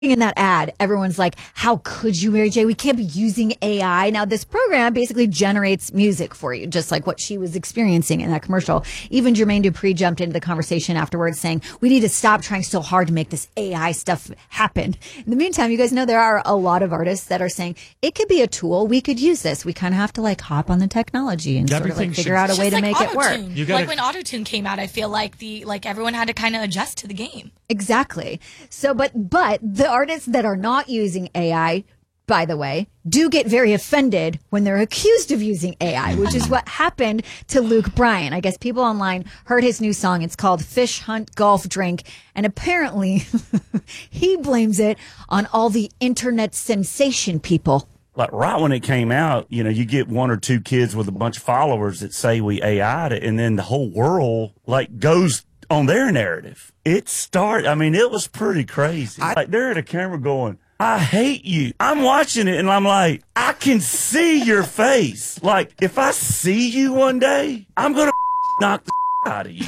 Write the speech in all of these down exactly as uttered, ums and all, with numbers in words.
in that ad, everyone's like, how could you, Mary J? We can't be using A I. Now, this program basically generates music for you, just like what she was experiencing in that commercial. Even Jermaine Dupri jumped into the conversation afterwards saying, we need to stop trying so hard to make this A I stuff happen. In the meantime, you guys know there are a lot of artists that are saying it could be a tool. We could use this. We kind of have to like hop on the technology and Everything sort of like figure should, out a way to like make auto-tune. it work. You gotta, like when Autotune came out, I feel like the like everyone had to kind of adjust to the game. Exactly. So, but, but the artists that are not using A I, by the way, do get very offended when they're accused of using A I, which is what happened to Luke Bryan. I guess people online heard his new song. It's called Fish Hunt Golf Drink. And apparently he blames it on all the internet sensation people. Like right when it came out, you know, you get one or two kids with a bunch of followers that say we A I'd it, and then the whole world like goes on their narrative. It started, I mean, it was pretty crazy. I, like they're at a camera going, I hate you. I'm watching it and I'm like, I can see your face. Like if I see you one day, I'm going to knock the out of you.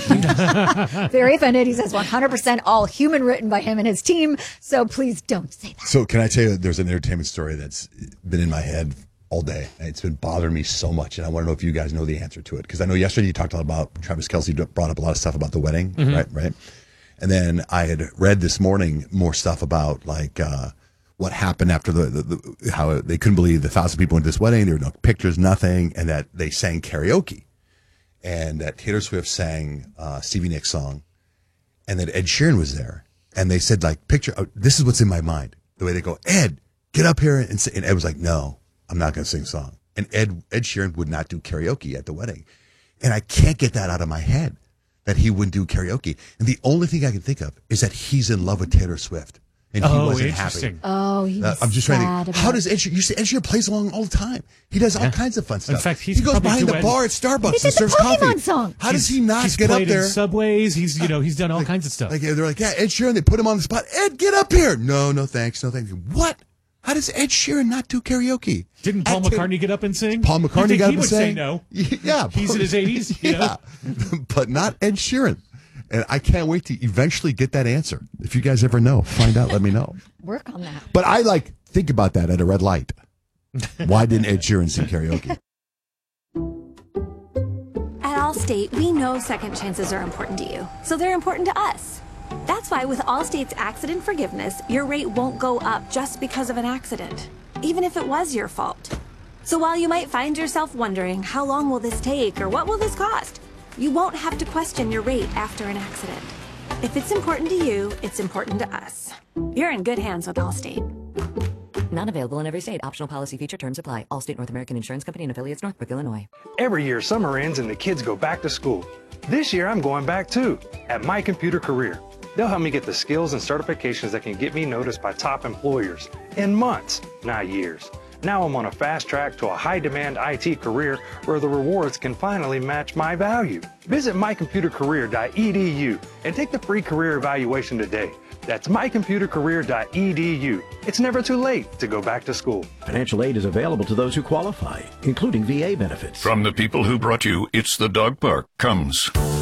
Very offended. He says one hundred percent all human written by him and his team. So please don't say that. So can I tell you, there's an entertainment story that's been in my head all day. It's been bothering me so much, and I want to know if you guys know the answer to it. Because I know yesterday you talked a lot about, Travis Kelce brought up a lot of stuff about the wedding, mm-hmm. right? Right. And then I had read this morning more stuff about like uh, what happened after the, the, the how they couldn't believe the thousand people in this wedding. There were no pictures, nothing, and that they sang karaoke. And that Taylor Swift sang uh, Stevie Nicks' song, and that Ed Sheeran was there. And they said, like, picture, oh, this is what's in my mind. The way they go, Ed, get up here and sing. And Ed was like, no, I'm not going to sing a song. And Ed, Ed Sheeran would not do karaoke at the wedding. And I can't get that out of my head, that he wouldn't do karaoke. And the only thing I can think of is that he's in love with Taylor Swift. And he oh, wasn't interesting. happy. Oh, he's uh, I'm just trying sad to think, about how does Ed Sheeran, you see Ed Sheeran plays along all the time. He does all yeah. kinds of fun stuff. In fact, he's he goes probably behind the duet- bar at Starbucks He did and the serves Pokemon coffee. song. How does he not he's get up played there? In subways. He's you know he's done all like, kinds of stuff. Like they're like, yeah, Ed Sheeran. They put him on the spot. Ed, get up here. No, no thanks, no thanks. What? How does Ed Sheeran not do karaoke? Didn't Paul At McCartney get up and sing? Paul McCartney got up he and would sang. say no. Yeah, he's in his eighties. You yeah, know? But not Ed Sheeran. And I can't wait to eventually get that answer. If you guys ever know, find out. Let me know. Work on that. But I like think about that at a red light. Why didn't Ed Sheeran sing karaoke? At Allstate, we know second chances are important to you, so they're important to us. That's why with Allstate's accident forgiveness, your rate won't go up just because of an accident, even if it was your fault. So while you might find yourself wondering, how long will this take or what will this cost? You won't have to question your rate after an accident. If it's important to you, it's important to us. You're in good hands with Allstate. Not available in every state. Optional policy feature terms apply. Allstate North American Insurance Company and affiliates, Northbrook, Illinois. Every year, summer ends and the kids go back to school. This year, I'm going back too, at My Computer Career. They'll help me get the skills and certifications that can get me noticed by top employers in months, not years. Now I'm on a fast track to a high-demand I T career where the rewards can finally match my value. Visit my computer career dot e d u and take the free career evaluation today. That's my computer career dot e d u. It's never too late to go back to school. Financial aid is available to those who qualify, including V A benefits. From the people who brought you It's the Dog Park comes